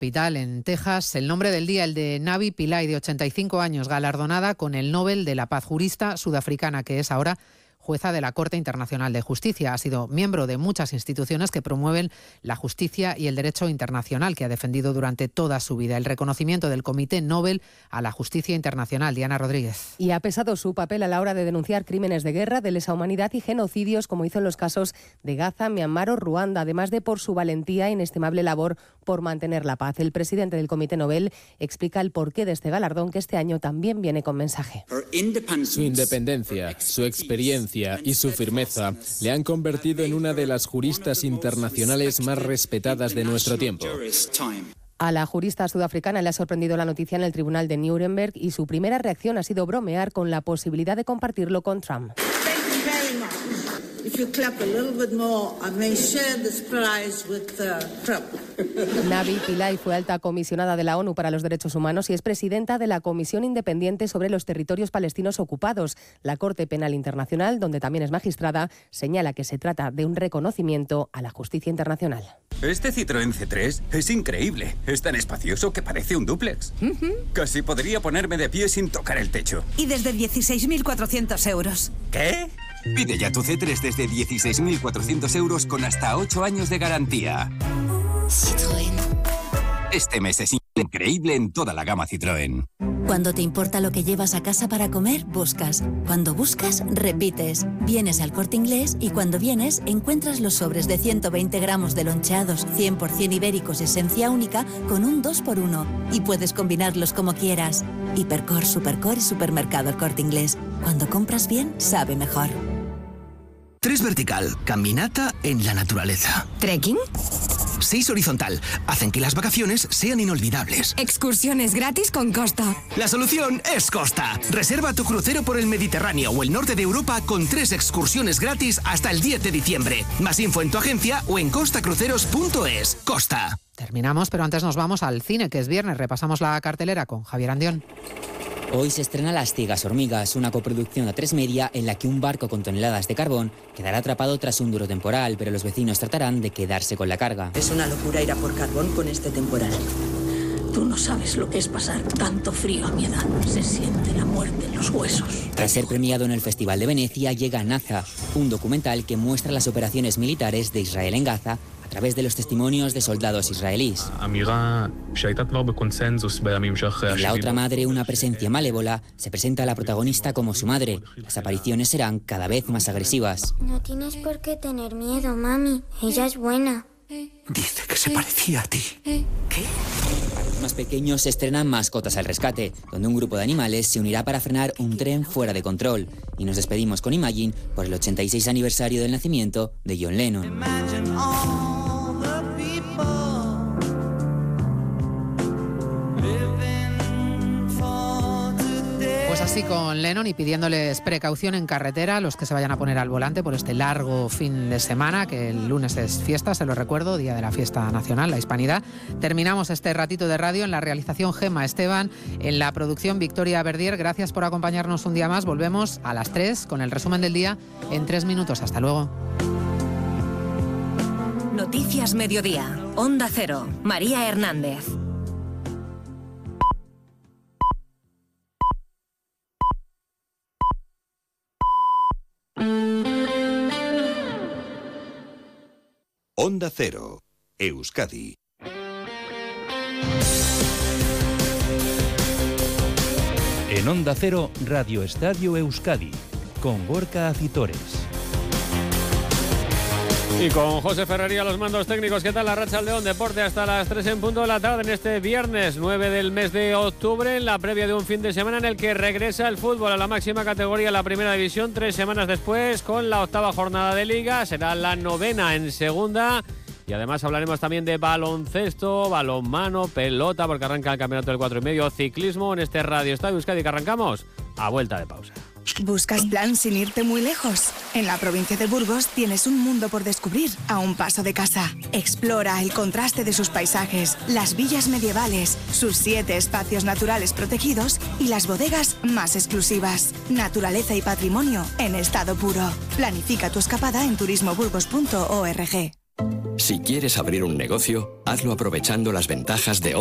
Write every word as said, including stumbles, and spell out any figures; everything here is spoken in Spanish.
Capital, en Texas, el nombre del día, el de Navi Pillay, de ochenta y cinco años, galardonada con el Nobel de la Paz, jurista sudafricana que es ahora jueza de la Corte Internacional de Justicia. Ha sido miembro de muchas instituciones que promueven la justicia y el derecho internacional, que ha defendido durante toda su vida. El reconocimiento del Comité Nobel a la Justicia Internacional. Diana Rodríguez. Y ha pesado su papel a la hora de denunciar crímenes de guerra, de lesa humanidad y genocidios, como hizo en los casos de Gaza, Myanmar o Ruanda, además de por su valentía e inestimable labor por mantener la paz. El presidente del Comité Nobel explica el porqué de este galardón, que este año también viene con mensaje. Su independencia, su experiencia y su firmeza le han convertido en una de las juristas internacionales más respetadas de nuestro tiempo. A la jurista sudafricana le ha sorprendido la noticia en el tribunal de Nuremberg y su primera reacción ha sido bromear con la posibilidad de compartirlo con Trump. Navi Pillay fue alta comisionada de la ONU para los Derechos Humanos y es presidenta de la Comisión Independiente sobre los Territorios Palestinos Ocupados. La Corte Penal Internacional, donde también es magistrada, señala que se trata de un reconocimiento a la justicia internacional. Este Citroën C tres es increíble. Es tan espacioso que parece un dúplex. Uh-huh. Casi podría ponerme de pie sin tocar el techo. Y desde dieciséis mil cuatrocientos euros. ¿Qué? Pide ya tu C tres desde dieciséis mil cuatrocientos euros con hasta ocho años de garantía. Citroën. Este mes es increíble en toda la gama Citroën. Cuando te importa lo que llevas a casa para comer, buscas. Cuando buscas, repites. Vienes al Corte Inglés y cuando vienes, encuentras los sobres de ciento veinte gramos de loncheados cien por ciento ibéricos esencia única con un dos por uno. Y puedes combinarlos como quieras. Hipercor, Supercor y Supermercado El Corte Inglés. Cuando compras bien, sabe mejor. Tres vertical, caminata en la naturaleza. ¿Trekking? Seis horizontal, hacen que las vacaciones sean inolvidables. Excursiones gratis con Costa. La solución es Costa. Reserva tu crucero por el Mediterráneo o el norte de Europa con tres excursiones gratis hasta el diez de diciembre. Más info en tu agencia o en costa cruceros punto es. Costa. Terminamos, pero antes nos vamos al cine, que es viernes. Repasamos la cartelera con Javier Andión. Hoy se estrena Las ciegas hormigas, una coproducción a tres media en la que un barco con toneladas de carbón quedará atrapado tras un duro temporal, pero los vecinos tratarán de quedarse con la carga. Es una locura ir a por carbón con este temporal. Tú no sabes lo que es pasar tanto frío a mi edad. Se siente la muerte en los huesos. Tras ser premiado en el Festival de Venecia, llega Naza, un documental que muestra las operaciones militares de Israel en Gaza a través de los testimonios de soldados israelíes. En La otra madre, una presencia malévola, se presenta a la protagonista como su madre. Las apariciones serán cada vez más agresivas. No tienes por qué tener miedo, mami. Ella es buena. Dice que se parecía a ti. ¿Qué? Para los más pequeños se estrenan Mascotas al rescate, donde un grupo de animales se unirá para frenar un tren fuera de control. Y nos despedimos con Imagine por el ochenta y seis aniversario del nacimiento de John Lennon. Pues así con Lennon y pidiéndoles precaución en carretera a los que se vayan a poner al volante por este largo fin de semana, que el lunes es fiesta, se lo recuerdo, día de la fiesta nacional, la hispanidad. Terminamos este ratito de radio. En la realización Gemma Esteban, en la producción Victoria Verdier. Gracias por acompañarnos un día más. Volvemos a las tres con el resumen del día en tres minutos. Hasta luego. Noticias Mediodía. Onda Cero. María Hernández. Onda Cero, Euskadi. En Onda Cero, Radio Estadio Euskadi, con Gorka Acitores. Y con José Ferrerí a los mandos técnicos. ¿Qué tal? La Arratsaldeón Deporte hasta las tres en punto de la tarde en este viernes nueve del mes de octubre, en la previa de un fin de semana en el que regresa el fútbol a la máxima categoría, la primera división, tres semanas después con la octava jornada de Liga. Será la novena en segunda. Y además hablaremos también de baloncesto, balonmano, pelota, porque arranca el campeonato del cuatro y medio, ciclismo en este Radio Estadio Euskadi que arrancamos a vuelta de pausa. ¿Buscas plan sin irte muy lejos? En la provincia de Burgos tienes un mundo por descubrir a un paso de casa. Explora el contraste de sus paisajes, las villas medievales, sus siete espacios naturales protegidos y las bodegas más exclusivas. Naturaleza y patrimonio en estado puro. Planifica tu escapada en turismo burgos punto org. Si quieres abrir un negocio, hazlo aprovechando las ventajas de